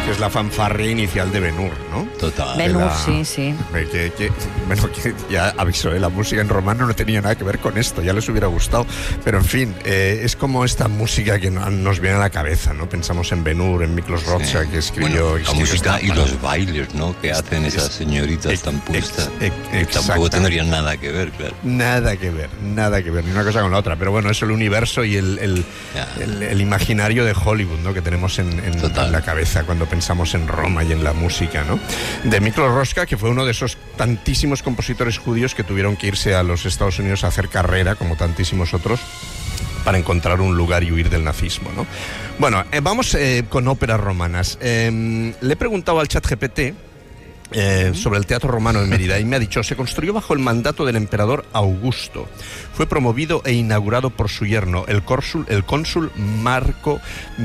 que es la fanfarria inicial de Ben-Hur, ¿no? Total. Ben-Hur, sí. Bueno, que ya aviso, la música en romano no tenía nada que ver con esto, ya les hubiera gustado, pero en fin, es como esta música que nos viene a la cabeza, ¿no? Pensamos en Ben-Hur, en Miklos Rozsa, que escribió... la música y los bailes, ¿no? Que hacen esas señoritas tan puestas. Tampoco tendrían nada que ver, claro. Nada que ver, ni una cosa con la otra, pero bueno, es el universo y el imaginario de Hollywood, ¿no? Que tenemos en la cabeza cuando pensamos en Roma y en la música, ¿no? De Miklos Rozsa, que fue uno de esos tantísimos compositores judíos que tuvieron que irse a los Estados Unidos a hacer carrera, como tantísimos otros, para encontrar un lugar y huir del nazismo, ¿no? Bueno, vamos con óperas romanas. Le he preguntado al ChatGPT sobre el teatro romano de Mérida y me ha dicho: se construyó bajo el mandato del emperador Augusto, fue promovido e inaugurado por su yerno, el cónsul Marco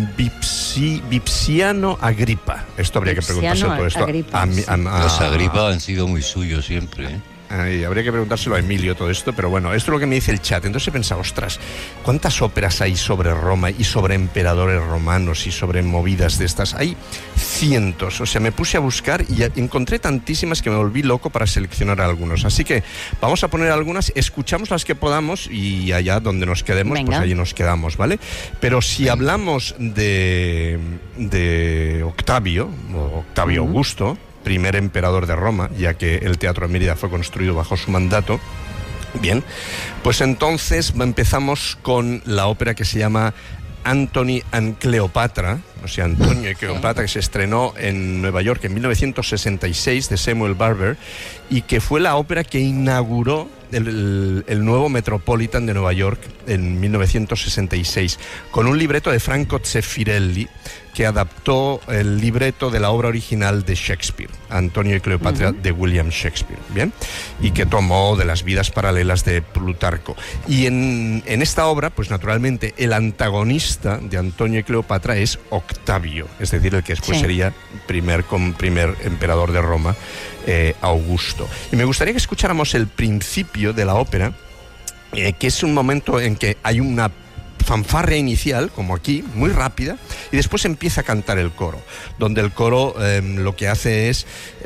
Vipsiano Agripa. Esto habría que preguntárselo todo esto Los Agripa han sido muy suyos siempre, ¿eh? Habría que preguntárselo a Emilio todo esto, pero bueno, esto es lo que me dice el chat. Entonces he pensado, ostras, ¿cuántas óperas hay sobre Roma y sobre emperadores romanos y sobre movidas de estas? Hay cientos, o sea, me puse a buscar y encontré tantísimas que me volví loco para seleccionar algunos. Así que vamos a poner algunas, escuchamos las que podamos y allá donde nos quedemos, pues allí nos quedamos, ¿vale? Pero si hablamos de Octavio Augusto, primer emperador de Roma, ya que el Teatro de Mérida fue construido bajo su mandato. Bien, pues entonces empezamos con la ópera que se llama Antony and Cleopatra, o sea, Antonio y Cleopatra, que se estrenó en Nueva York en 1966 de Samuel Barber y que fue la ópera que inauguró el nuevo Metropolitan de Nueva York en 1966, con un libreto de Franco Zeffirelli, que adaptó el libreto de la obra original de Shakespeare, Antonio y Cleopatra, de William Shakespeare, ¿bien? Y que tomó de las vidas paralelas de Plutarco. Y en esta obra, pues naturalmente, el antagonista de Antonio y Cleopatra es Octavio, es decir, el que después sería primer emperador de Roma, Augusto. Y me gustaría que escucháramos el principio de la ópera, que es un momento en que hay una fanfarria inicial, como aquí, muy rápida, y después empieza a cantar el coro, donde el coro lo que hace es,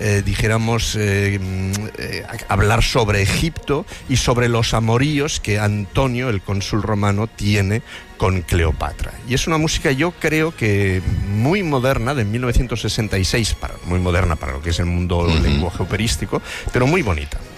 hablar sobre Egipto y sobre los amoríos que Antonio, el cónsul romano, tiene con Cleopatra. Y es una música, yo creo que muy moderna, de 1966, muy moderna para lo que es el mundo lenguaje operístico, pero muy bonita.